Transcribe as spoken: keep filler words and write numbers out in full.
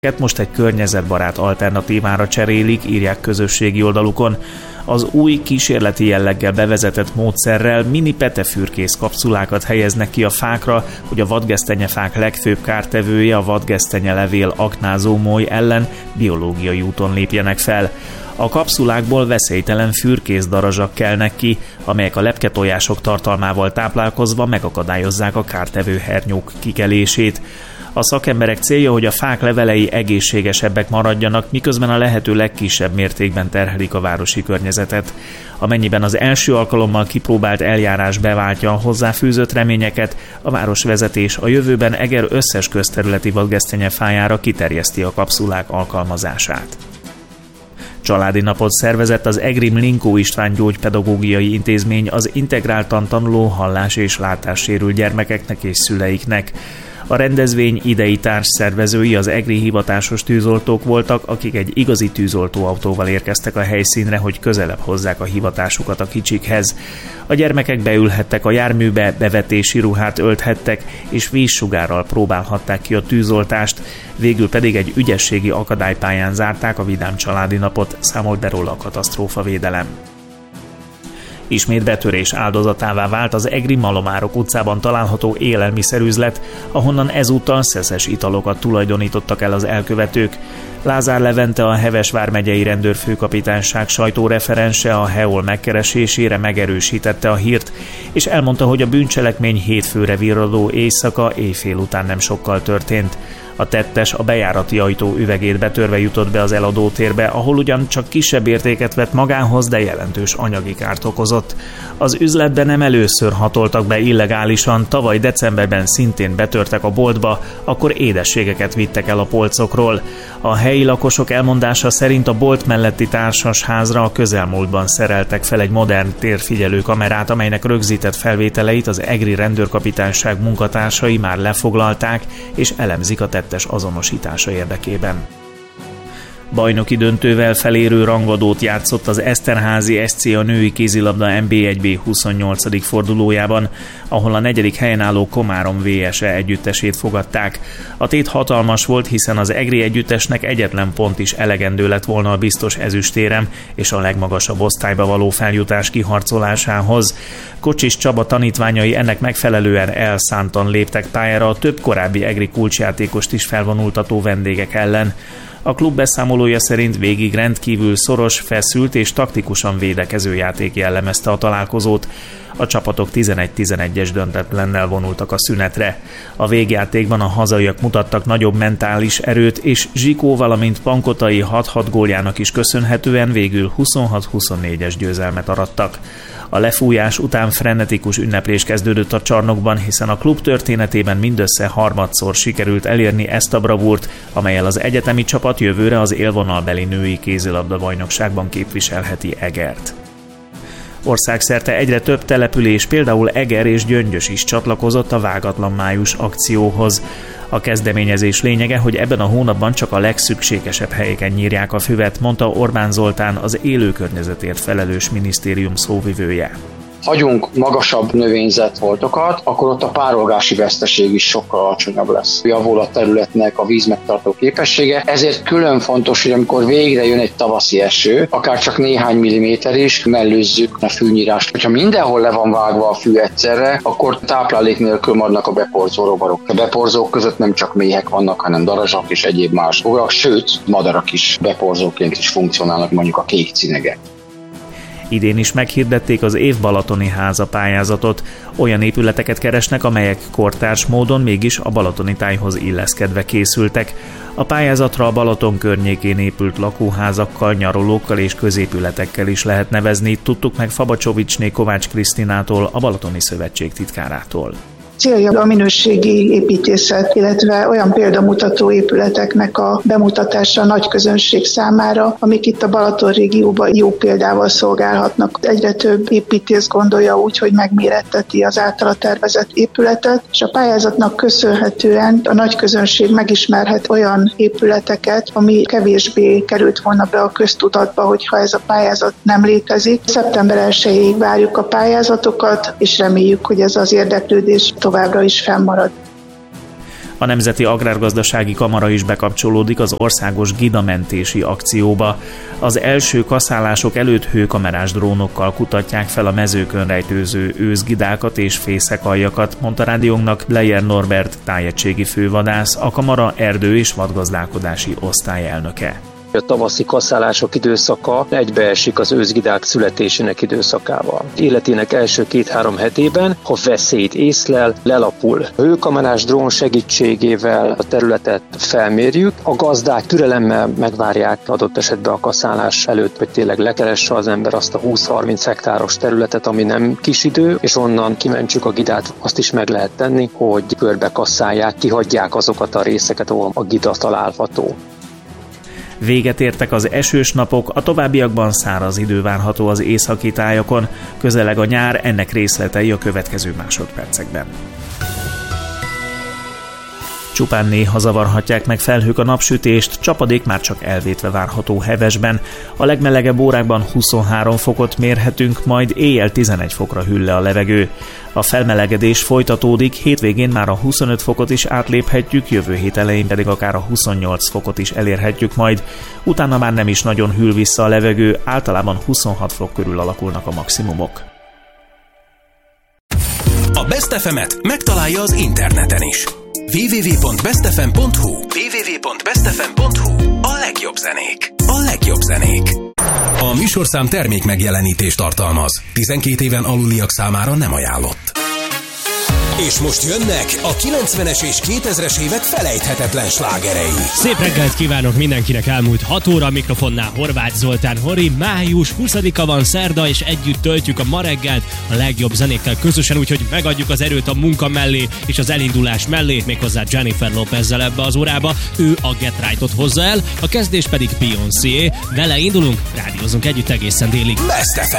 most egy környezetbarát alternatívára cserélik, írják közösségi oldalukon. Az új kísérleti jelleggel bevezetett módszerrel mini petefürkész kapszulákat helyeznek ki a fákra, hogy a vadgesztenyefák legfőbb kártevője, a vadgesztenyelevél aknázó moly ellen biológiai úton lépjenek fel. A kapszulákból veszélytelen fürkészdarazsak kelnek ki, amelyek a lepketojások tartalmával táplálkozva megakadályozzák a kártevő hernyók kikelését. A szakemberek célja, hogy a fák levelei egészségesebbek maradjanak, miközben a lehető legkisebb mértékben terhelik a városi környezetet. Amennyiben az első alkalommal kipróbált eljárás beváltja a hozzáfűzött reményeket, a városvezetés a jövőben Eger összes közterületi vadgesztenyefájára kiterjeszti a kapszulák alkalmazását. Családi napot szervezett az egri Mlinkó István Gyógypedagógiai Intézmény az integráltan tanuló hallás- és látássérült gyermekeknek és szüleiknek. A rendezvény idei társszervezői az egri hivatásos tűzoltók voltak, akik egy igazi tűzoltóautóval érkeztek a helyszínre, hogy közelebb hozzák a hivatásukat a kicsikhez. A gyermekek beülhettek a járműbe, bevetési ruhát ölthettek, és vízsugárral próbálhatták ki a tűzoltást, végül pedig egy ügyességi akadálypályán zárták a vidám családi napot, számolt be róla a katasztrófavédelem. Ismét betörés áldozatává vált az egri Malomárok utcában található élelmiszerüzlet, ahonnan ezúttal szeszes italokat tulajdonítottak el az elkövetők. Lázár Levente, a Heves vármegyei rendőrfőkapitányság sajtóreferense a Heol megkeresésére megerősítette a hírt, és elmondta, hogy a bűncselekmény hétfőre virradó éjszaka éjfél után nem sokkal történt. A tettes a bejárati ajtó üvegét betörve jutott be az eladótérbe, ahol ugyan csak kisebb értéket vett magához, de jelentős anyagi kárt okozott. Az üzletben nem először hatoltak be illegálisan, tavaly decemberben szintén betörtek a boltba, akkor édességeket vittek el a polcokról. A helyi lakosok elmondása szerint a bolt melletti társasházra a közelmúltban szereltek fel egy modern térfigyelő kamerát, amelynek rögzített felvételeit az egri rendőrkapitányság munkatársai már lefoglalták és elemzik a tettes azonosítása érdekében. Bajnoki döntővel felérő rangadót játszott az Eszterházy es cé a női kézilabda en bé egy bé huszonnyolcadik fordulójában, ahol a negyedik helyen álló Komárom vé es e együttesét fogadták. A tét hatalmas volt, hiszen az egri együttesnek egyetlen pont is elegendő lett volna a biztos ezüstérem és a legmagasabb osztályba való feljutás kiharcolásához. Kocsis Csaba tanítványai ennek megfelelően elszántan léptek pályára a több korábbi egri kulcsjátékost is felvonultató vendégek ellen. A klub beszámolója szerint végig rendkívül szoros, feszült és taktikusan védekező játék jellemezte a találkozót. A csapatok tizenegy tizenegyes döntetlennel vonultak a szünetre. A végjátékban a hazaiak mutattak nagyobb mentális erőt, és Zsikó, valamint Pankotai hat-hat góljának is köszönhetően végül huszonhat huszonnégyes győzelmet arattak. A lefújás után frenetikus ünneplés kezdődött a csarnokban, hiszen a klub történetében mindössze harmadszor sikerült elérni ezt a bravúrt, amellyel az egyetemi csapat jövőre az élvonalbeli női kézilabda bajnokságban képviselheti Egert. Országszerte egyre több település, például Eger és Gyöngyös is csatlakozott a Vágatlan május akcióhoz. A kezdeményezés lényege, hogy ebben a hónapban csak a legszükségesebb helyeken nyírják a füvet, mondta Orbán Zoltán, az élő környezetért felelős minisztérium szóvivője. Hagyunk magasabb növényzetfoltokat, akkor ott a párolgási veszteség is sokkal alacsonyabb lesz. Javul a területnek a víz megtartó képessége, ezért külön fontos, hogy amikor végre jön egy tavaszi eső, akár csak néhány milliméter is, mellőzzük a fűnyírást. Ha mindenhol le van vágva a fű egyszerre, akkor táplálék nélkül maradnak a beporzó rovarok. A beporzók között nem csak méhek vannak, hanem darazsak és egyéb más bogarak, sőt, madarak is beporzóként is funkcionálnak, mondjuk a kék cinegek. Idén is meghirdették az év balatoni háza pályázatot. Olyan épületeket keresnek, amelyek kortárs módon mégis a balatoni tájhoz illeszkedve készültek. A pályázatra a Balaton környékén épült lakóházakkal, nyaralókkal és középületekkel is lehet nevezni, tudtuk meg Fabacsovicsné Kovács Krisztinától, a Balatoni Szövetség titkárától. Célja a minőségi építészet, illetve olyan példamutató épületeknek a bemutatása a nagy közönség számára, amik itt a Balaton régióban jó példával szolgálhatnak. Egyre több építész gondolja úgy, hogy megméretteti az általa tervezett épületet, és a pályázatnak köszönhetően a nagy közönség megismerhet olyan épületeket, ami kevésbé került volna be a köztudatba, hogyha ez a pályázat nem létezik. szeptember elsejéig várjuk a pályázatokat, és reméljük, hogy ez az érdeklődés továbbra is fennmarad. A Nemzeti Agrárgazdasági Kamara is bekapcsolódik az országos gidamentési akcióba. Az első kaszálások előtt hőkamerás drónokkal kutatják fel a mezőkön rejtőző őszgidákat és fészekaljakat, mondta rádiónknak Bleyer Norbert tájegységi fővadász, a kamara erdő- és vadgazdálkodási osztályelnöke. A tavaszi kaszálások időszaka egybeesik az őszgidák születésének időszakával. Életének első két-három hetében, ha veszélyt észlel, lelapul. A hőkamerás drón segítségével a területet felmérjük, a gazdák türelemmel megvárják adott esetben a kaszálás előtt, hogy tényleg lekeresse az ember azt a húsz-harminc hektáros területet, ami nem kis idő, és onnan kimentsük a gidát. Azt is meg lehet tenni, hogy körbe kasszálják, kihagyják azokat a részeket, ahol a gida található. Véget értek az esős napok, a továbbiakban száraz idő várható az északi tájakon, közeleg a nyár, ennek részletei a következő másodpercekben. Csupán néha zavarhatják meg felhők a napsütést, csapadék már csak elvétve várható Hevesben. A legmelegebb órákban huszonhárom fokot mérhetünk, majd éjjel tizenegy fokra hűl le a levegő. A felmelegedés folytatódik, hétvégén már a huszonöt fokot is átléphetjük, jövő hét elején pedig akár a huszonnyolc fokot is elérhetjük majd. Utána már nem is nagyon hűl vissza a levegő, általában huszonhat fok körül alakulnak a maximumok. A Best ef emet megtalálja az interneten is. double-u double-u double-u pont best f m pont h u double-u double-u double-u pont best f m pont h u A legjobb zenék. A legjobb zenék. A műsorszám termék megjelenítést tartalmaz. tizenkét éven aluliak számára nem ajánlott. És most jönnek a kilencvenes és kétezres évek felejthetetlen slágerei. Szép reggelt kívánok mindenkinek, elmúlt hat óra, mikrofonnál Horváth Zoltán Hori. Május huszadika van, szerda, és együtt töltjük a ma reggelt a legjobb zenékkel közösen, úgyhogy megadjuk az erőt a munka mellé és az elindulás mellé, méghozzá Jennifer Lopezzel ebbe az órába. Ő a Get Right-ot hozza el, a kezdés pedig Beyoncé. Vele indulunk, rádiózunk együtt egészen délig. Best ef em.